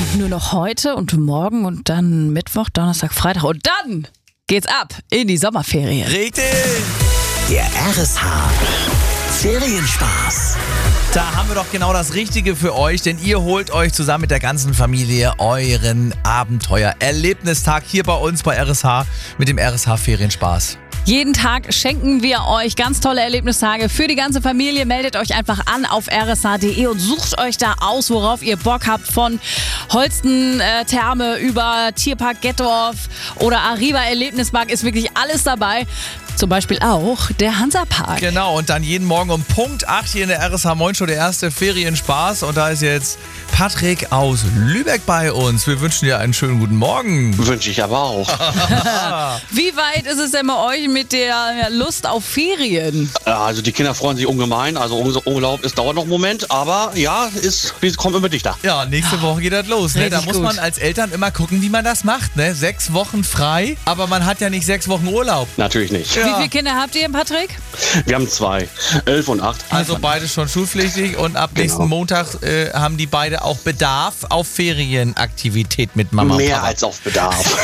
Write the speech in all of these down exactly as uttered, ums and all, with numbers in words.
nur noch heute und morgen und dann Mittwoch, Donnerstag, Freitag und dann geht's ab in die Sommerferien. Richtig! Der R S H Ferienspaß. Da haben wir doch genau das Richtige für euch, denn ihr holt euch zusammen mit der ganzen Familie euren Abenteuer-Erlebnistag hier bei uns bei R S H mit dem R S H Ferienspaß. Jeden Tag schenken wir euch ganz tolle Erlebnistage für die ganze Familie. Meldet euch einfach an auf r s h punkt d e und sucht euch da aus, worauf ihr Bock habt. Von Holsten äh, Therme über Tierpark Gettorf oder Arriva Erlebnispark ist wirklich alles dabei. Zum Beispiel auch der Hansapark. Genau, und dann jeden Morgen um Punkt acht hier in der R S H Moin Show der erste Ferienspaß. Und da ist jetzt Patrick aus Lübeck bei uns. Wir wünschen dir einen schönen guten Morgen. Wünsche ich aber auch. Wie weit ist es denn bei euch mit der Lust auf Ferien? Also die Kinder freuen sich ungemein. Also unser Urlaub, es dauert noch einen Moment. Aber ja, es kommt immer dichter. Ja, nächste Woche geht das los. Ne? Da Richtig muss gut. man als Eltern immer gucken, wie man das macht. Ne? Sechs Wochen frei, aber man hat ja nicht sechs Wochen Urlaub. Natürlich nicht. Wie viele Kinder habt ihr, Patrick? Wir haben zwei, elf und acht. Also beide schon schulpflichtig und ab Genau. nächsten Montag äh, haben die beide auch Bedarf auf Ferienaktivität mit Mama und Mehr Papa. als auf Bedarf.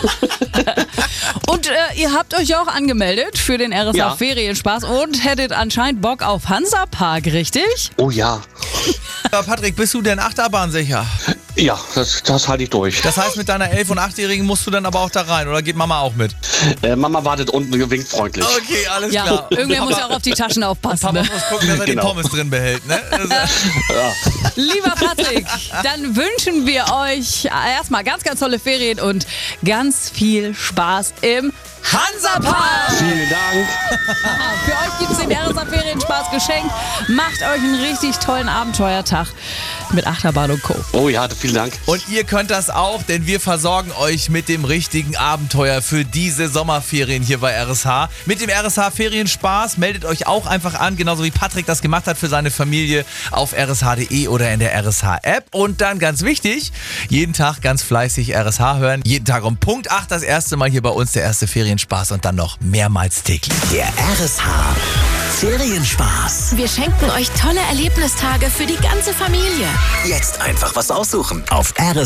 Und äh, ihr habt euch auch angemeldet für den R S H Ja. Ferienspaß und hättet anscheinend Bock auf Hansapark, richtig? Oh ja. Ja, Patrick, bist du denn Achterbahn sicher? Ja, das, das halte ich durch. Das heißt, mit deiner elf- und achtjährigen musst du dann aber auch da rein oder geht Mama auch mit? Äh, Mama wartet unten, gewinkt freundlich. Okay, alles Ja, klar. irgendwer muss ja auch auf die Taschen aufpassen. Papa Ne? muss gucken, dass er Genau. die Pommes drin behält, ne? Also, Lieber Patrick, dann wünschen wir euch erstmal ganz, ganz tolle Ferien und ganz viel Spaß im Hansapark. Vielen Dank. Für euch gibt es den R S H Ferienspaß geschenkt. Macht euch einen richtig tollen Abenteuertag mit Achterbahn und Co. Oh ja, vielen Dank. Und ihr könnt das auch, denn wir versorgen euch mit dem richtigen Abenteuer für diese Sommerferien hier bei R S H. Mit dem R S H Ferienspaß meldet euch auch einfach an, genauso wie Patrick das gemacht hat für seine Familie auf r s h punkt d e oder in der R S H App. Und dann ganz wichtig, jeden Tag ganz fleißig R S H hören. Jeden Tag um Punkt acht das erste Mal hier bei uns der erste Ferienspaß und dann noch mehrmals täglich. Der R S H Ferienspaß. Wir schenken euch tolle Erlebnistage für die ganze Familie. Jetzt einfach was aussuchen auf R S H.